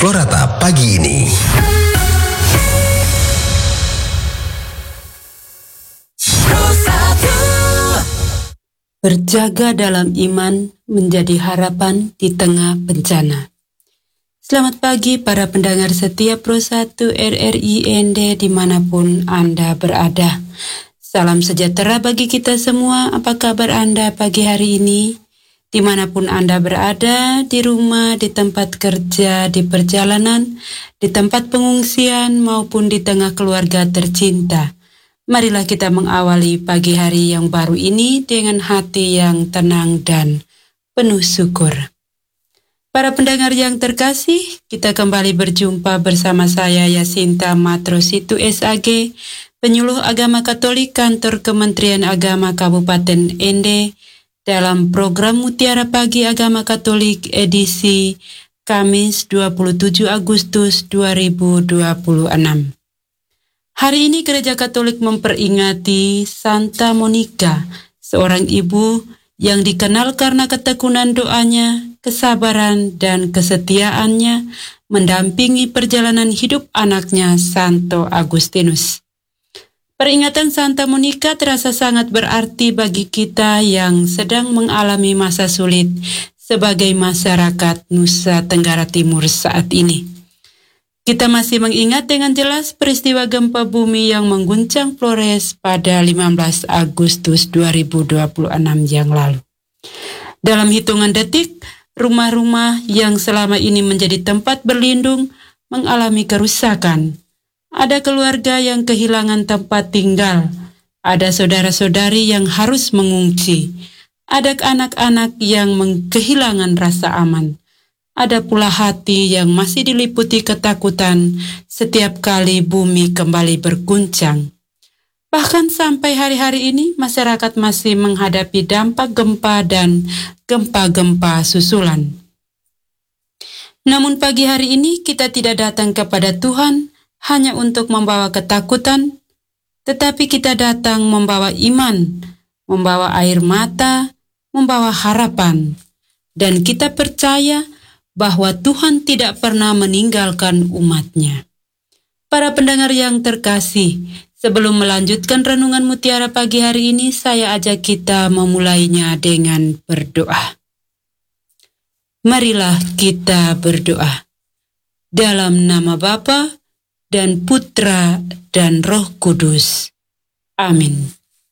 Florata pagi ini. Berjaga dalam iman menjadi harapan di tengah bencana. Selamat pagi para pendengar setia Pro 1 RRIND dimanapun Anda berada. Salam sejahtera bagi kita semua. Apa kabar Anda pagi hari ini? Dimanapun Anda berada, di rumah, di tempat kerja, di perjalanan, di tempat pengungsian maupun di tengah keluarga tercinta. Marilah kita mengawali pagi hari yang baru ini dengan hati yang tenang dan penuh syukur. Para pendengar yang terkasih, kita kembali berjumpa bersama saya Yasinta Matrositu SAG, penyuluh agama Katolik kantor Kementerian Agama Kabupaten Ende, dalam program Mutiara Pagi Agama Katolik edisi Kamis 27 Agustus 2026. Hari ini Gereja Katolik memperingati Santa Monica, seorang ibu yang dikenal karena ketekunan doanya, kesabaran, dan kesetiaannya mendampingi perjalanan hidup anaknya Santo Agustinus. Peringatan Santa Monica terasa sangat berarti bagi kita yang sedang mengalami masa sulit sebagai masyarakat Nusa Tenggara Timur saat ini. Kita masih mengingat dengan jelas peristiwa gempa bumi yang mengguncang Flores pada 15 Agustus 2026 yang lalu. Dalam hitungan detik, rumah-rumah yang selama ini menjadi tempat berlindung mengalami kerusakan. Ada keluarga yang kehilangan tempat tinggal, ada saudara-saudari yang harus mengungsi, ada anak-anak yang kehilangan rasa aman. Ada pula hati yang masih diliputi ketakutan setiap kali bumi kembali berguncang. Bahkan sampai hari-hari ini masyarakat masih menghadapi dampak gempa dan gempa-gempa susulan. Namun pagi hari ini kita tidak datang kepada Tuhan hanya untuk membawa ketakutan, tetapi kita datang membawa iman, membawa air mata, membawa harapan. Dan kita percaya bahwa Tuhan tidak pernah meninggalkan umat-Nya. Para pendengar yang terkasih, sebelum melanjutkan renungan Mutiara pagi hari ini, saya ajak kita memulainya dengan berdoa. Marilah kita berdoa. Dalam nama Bapa dan Putra dan Roh Kudus. Amin.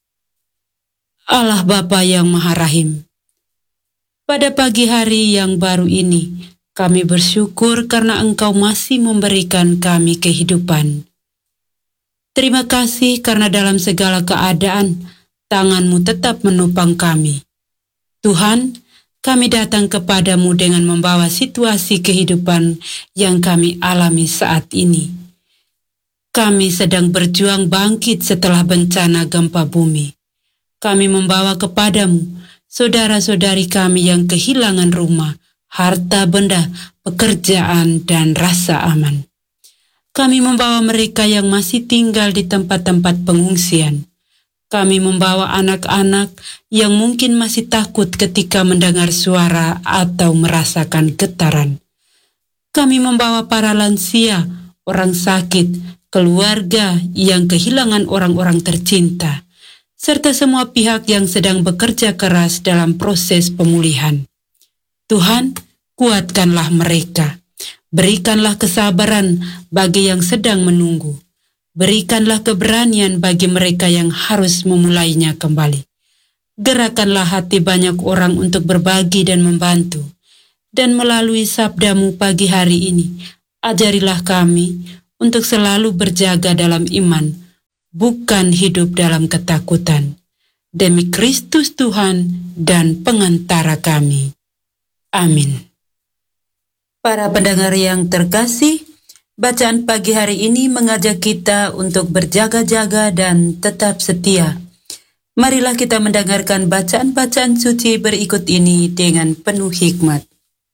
Allah Bapa yang Maha Rahim, pada pagi hari yang baru ini, kami bersyukur karena Engkau masih memberikan kami kehidupan. Terima kasih karena dalam segala keadaan, tangan-Mu tetap menopang kami. Tuhan, kami datang kepadamu dengan membawa situasi kehidupan yang kami alami saat ini. Kami sedang berjuang bangkit setelah bencana gempa bumi. Kami membawa kepadamu saudara-saudari kami yang kehilangan rumah, harta benda, pekerjaan, dan rasa aman. Kami membawa mereka yang masih tinggal di tempat-tempat pengungsian. Kami membawa anak-anak yang mungkin masih takut ketika mendengar suara atau merasakan getaran. Kami membawa para lansia, orang sakit, keluarga yang kehilangan orang-orang tercinta, serta semua pihak yang sedang bekerja keras dalam proses pemulihan. Tuhan, kuatkanlah mereka. Berikanlah kesabaran bagi yang sedang menunggu. Berikanlah keberanian bagi mereka yang harus memulainya kembali. Gerakkanlah hati banyak orang untuk berbagi dan membantu. Dan melalui sabda-Mu pagi hari ini, ajarilah kami untuk selalu berjaga dalam iman, bukan hidup dalam ketakutan. Demi Kristus Tuhan dan pengantara kami. Amin. Para pendengar yang terkasih, bacaan pagi hari ini mengajak kita untuk berjaga-jaga dan tetap setia. Marilah kita mendengarkan bacaan-bacaan suci berikut ini dengan penuh hikmat.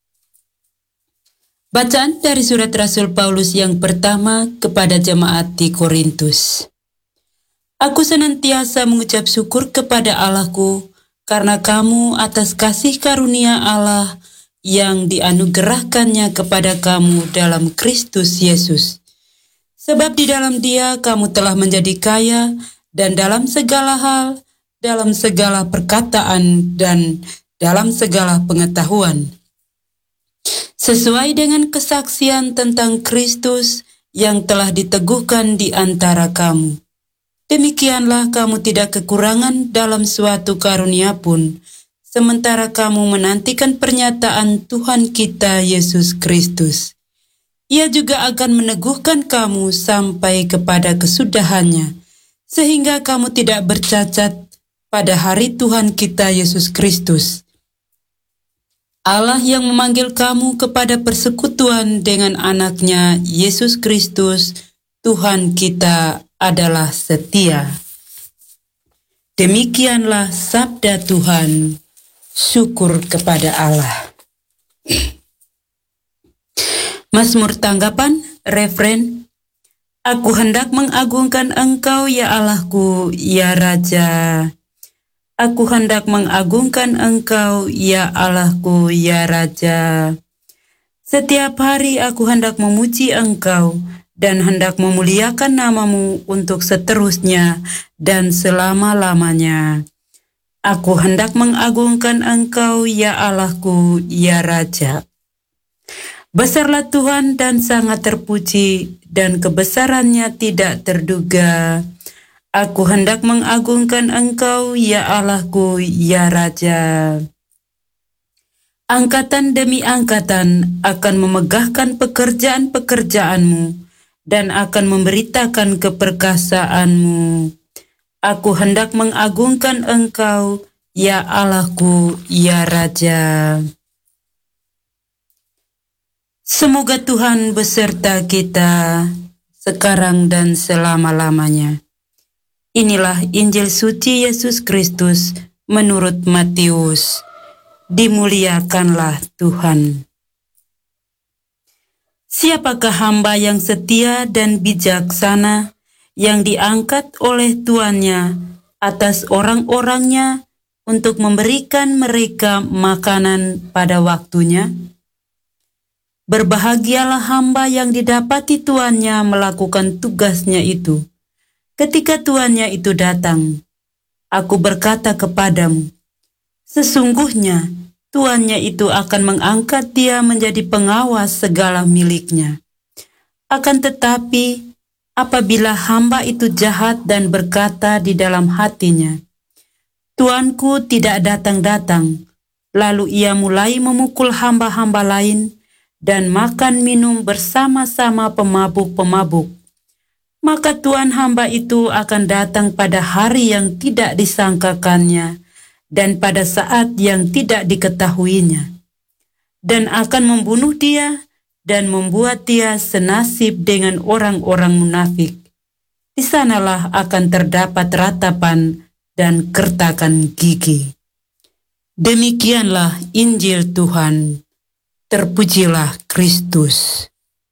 Bacaan dari surat Rasul Paulus yang pertama kepada jemaat di Korintus. Aku senantiasa mengucap syukur kepada Allahku karena kamu atas kasih karunia Allah yang dianugerahkannya kepada kamu dalam Kristus Yesus. Sebab di dalam Dia kamu telah menjadi kaya, dan dalam segala hal, dalam segala perkataan, dan dalam segala pengetahuan, sesuai dengan kesaksian tentang Kristus yang telah diteguhkan di antara kamu. Demikianlah kamu tidak kekurangan dalam suatu karunia pun, sementara kamu menantikan pernyataan Tuhan kita Yesus Kristus. Ia juga akan meneguhkan kamu sampai kepada kesudahannya, sehingga kamu tidak bercacat pada hari Tuhan kita Yesus Kristus. Allah yang memanggil kamu kepada persekutuan dengan anaknya Yesus Kristus, Tuhan kita adalah setia. Demikianlah sabda Tuhan. Syukur kepada Allah. Mazmur tanggapan, refren. Aku hendak mengagungkan Engkau ya Allahku, ya Raja. Aku hendak mengagungkan Engkau ya Allahku, ya Raja. Setiap hari aku hendak memuji Engkau dan hendak memuliakan namamu untuk seterusnya dan selama-lamanya. Aku hendak mengagungkan Engkau ya Allahku, ya Raja. Besarlah Tuhan dan sangat terpuji, dan kebesarannya tidak terduga. Aku hendak mengagungkan Engkau ya Allahku, ya Raja. Angkatan demi angkatan akan memegahkan pekerjaan-pekerjaanmu dan akan memberitakan keperkasaanmu. Aku hendak mengagungkan Engkau, ya Allahku, ya Raja. Semoga Tuhan beserta kita sekarang dan selama-lamanya. Inilah Injil suci Yesus Kristus menurut Matius. Dimuliakanlah Tuhan. Siapakah hamba yang setia dan bijaksana yang diangkat oleh tuannya atas orang-orangnya untuk memberikan mereka makanan pada waktunya? Berbahagialah hamba yang didapati tuannya melakukan tugasnya itu. Ketika tuannya itu datang, aku berkata kepadamu, sesungguhnya tuannya itu akan mengangkat dia menjadi pengawas segala miliknya. Akan tetapi, apabila hamba itu jahat dan berkata di dalam hatinya, Tuanku tidak datang-datang, lalu ia mulai memukul hamba-hamba lain dan makan minum bersama-sama pemabuk-pemabuk, maka tuan hamba itu akan datang pada hari yang tidak disangkakannya dan pada saat yang tidak diketahuinya, dan akan membunuh dia dan membuat dia senasib dengan orang-orang munafik. Di sanalah akan terdapat ratapan dan kertakan gigi. Demikianlah Injil Tuhan. Terpujilah Kristus.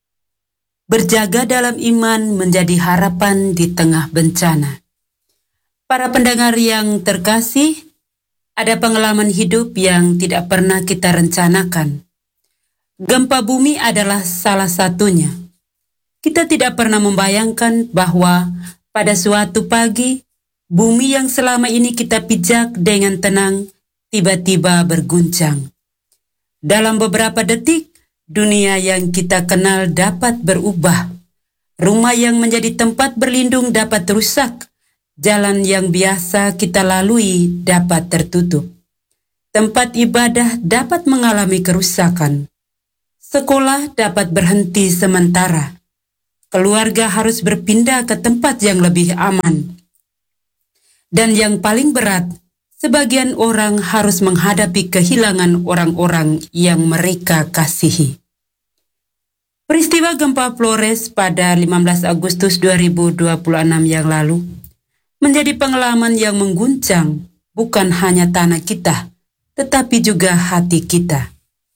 Berjaga dalam iman menjadi harapan di tengah bencana. Para pendengar yang terkasih, ada pengalaman hidup yang tidak pernah kita rencanakan. Gempa bumi adalah salah satunya. Kita tidak pernah membayangkan bahwa pada suatu pagi, bumi yang selama ini kita pijak dengan tenang, tiba-tiba berguncang. Dalam beberapa detik, dunia yang kita kenal dapat berubah. Rumah yang menjadi tempat berlindung dapat rusak. Jalan yang biasa kita lalui dapat tertutup. Tempat ibadah dapat mengalami kerusakan. Sekolah dapat berhenti sementara. Keluarga harus berpindah ke tempat yang lebih aman. Dan yang paling berat, sebagian orang harus menghadapi kehilangan orang-orang yang mereka kasihi. Peristiwa gempa Flores pada 15 Agustus 2026 yang lalu menjadi pengalaman yang mengguncang bukan hanya tanah kita, tetapi juga hati kita.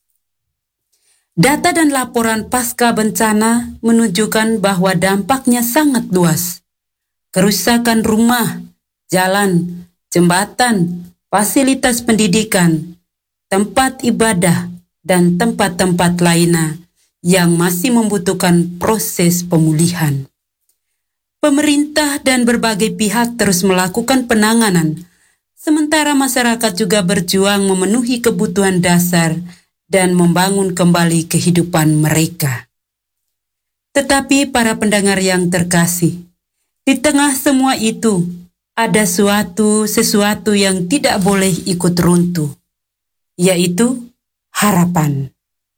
Data dan laporan pasca bencana menunjukkan bahwa dampaknya sangat luas. Kerusakan rumah, jalan, jembatan, fasilitas pendidikan, tempat ibadah, dan tempat-tempat lainnya yang masih membutuhkan proses pemulihan. Pemerintah dan berbagai pihak terus melakukan penanganan, sementara masyarakat juga berjuang memenuhi kebutuhan dasar dan membangun kembali kehidupan mereka. Tetapi para pendengar yang terkasih, di tengah semua itu, ada sesuatu yang tidak boleh ikut runtuh, yaitu harapan.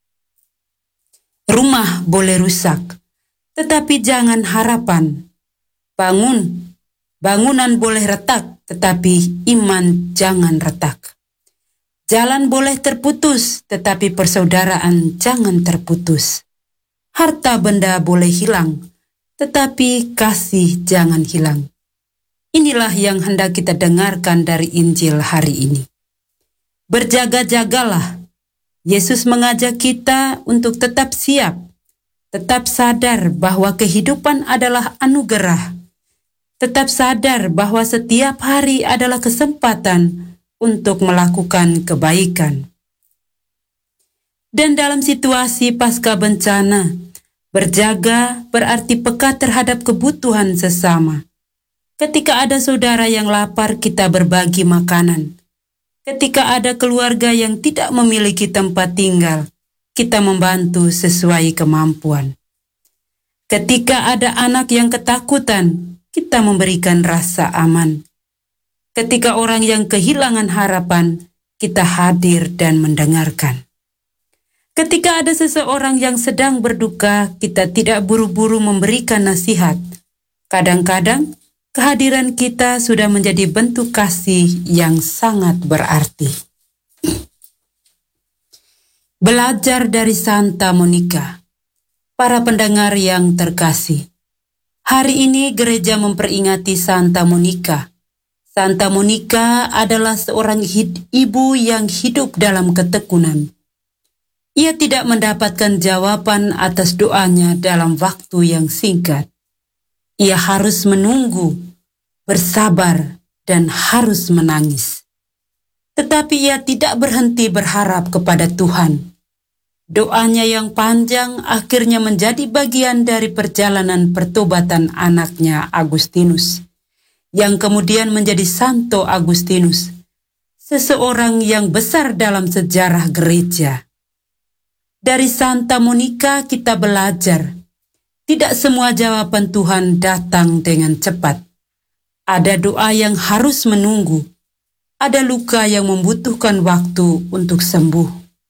Rumah boleh rusak, tetapi jangan harapan. Bangunan boleh retak, tetapi iman jangan retak. Jalan boleh terputus, tetapi persaudaraan jangan terputus. Harta benda boleh hilang, tetapi kasih jangan hilang. Inilah yang hendak kita dengarkan dari Injil hari ini. Berjaga-jagalah. Yesus mengajak kita untuk tetap siap, tetap sadar bahwa kehidupan adalah anugerah, tetap sadar bahwa setiap hari adalah kesempatan untuk melakukan kebaikan. Dan dalam situasi pasca bencana, berjaga berarti peka terhadap kebutuhan sesama. Ketika ada saudara yang lapar, kita berbagi makanan. Ketika ada keluarga yang tidak memiliki tempat tinggal, kita membantu sesuai kemampuan. Ketika ada anak yang ketakutan, kita memberikan rasa aman. Ketika orang yang kehilangan harapan, kita hadir dan mendengarkan. Ketika ada seseorang yang sedang berduka, kita tidak buru-buru memberikan nasihat. Kadang-kadang, kehadiran kita sudah menjadi bentuk kasih yang sangat berarti. Belajar dari Santa Monica. Para pendengar yang terkasih, hari ini gereja memperingati Santa Monica. Santa Monica adalah seorang ibu yang hidup dalam ketekunan. Ia tidak mendapatkan jawaban atas doanya dalam waktu yang singkat. Ia harus menunggu, bersabar, dan harus menangis. Tetapi ia tidak berhenti berharap kepada Tuhan. Doanya yang panjang akhirnya menjadi bagian dari perjalanan pertobatan anaknya Agustinus, yang kemudian menjadi Santo Agustinus, seseorang yang besar dalam sejarah gereja. Dari Santa Monica kita belajar, tidak semua jawaban Tuhan datang dengan cepat. Ada doa yang harus menunggu, ada luka yang membutuhkan waktu untuk sembuh.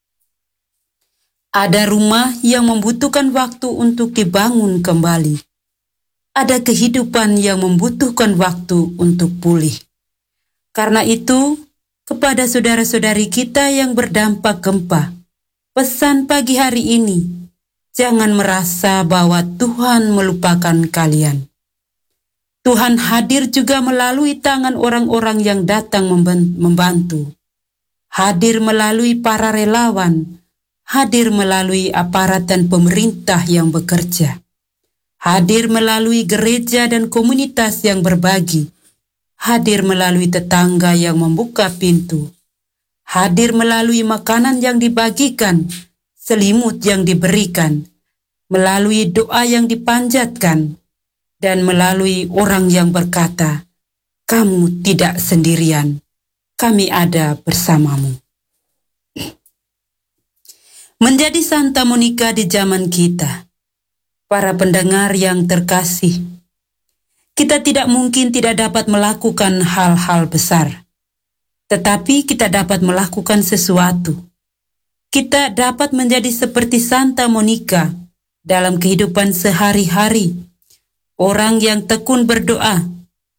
Ada rumah yang membutuhkan waktu untuk dibangun kembali. Ada kehidupan yang membutuhkan waktu untuk pulih. Karena itu, kepada saudara-saudari kita yang berdampak gempa, pesan pagi hari ini, jangan merasa bahwa Tuhan melupakan kalian. Tuhan hadir juga melalui tangan orang-orang yang datang membantu. Hadir melalui para relawan, hadir melalui aparat dan pemerintah yang bekerja. Hadir melalui gereja dan komunitas yang berbagi. Hadir melalui tetangga yang membuka pintu. Hadir melalui makanan yang dibagikan, selimut yang diberikan, melalui doa yang dipanjatkan, dan melalui orang yang berkata, "Kamu tidak sendirian, kami ada bersamamu." Menjadi Santa Monica di zaman kita, para pendengar yang terkasih, kita tidak mungkin tidak dapat melakukan hal-hal besar. Tetapi kita dapat melakukan sesuatu. Kita dapat menjadi seperti Santa Monica dalam kehidupan sehari-hari. Orang yang tekun berdoa,